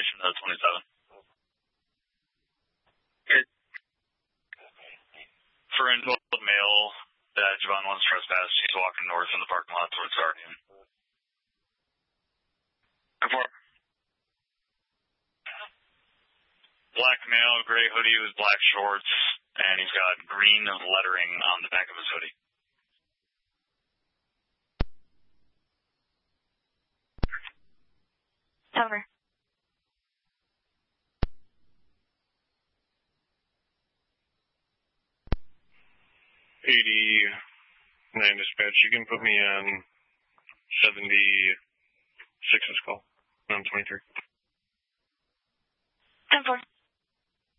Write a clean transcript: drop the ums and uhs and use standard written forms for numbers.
information to 27. Okay. For info male that Javon wants trespass, he's walking north in the parking lot towards Guardian. Black male, gray hoodie with black shorts, and he's got green lettering on the back of his hoodie. Over. 89 dispatch. You can put me on 76's call. I'm 23. 10-4.